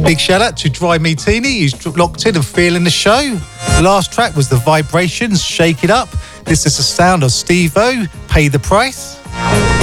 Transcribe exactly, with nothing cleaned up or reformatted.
Big shout out to Dry Meatini, who's locked in and feeling the show. The last track was The Vibrations, Shake It Up. This is the sound of Steve-O, Pay the Price.